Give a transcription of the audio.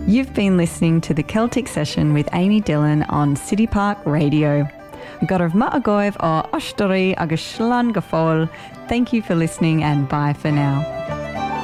You've been listening to the Celtic Session with Amy Dillon on City Park Radio. Gorf ma'agoiv o Oshtori agus Shlan Gafol. Thank you for listening and bye for now.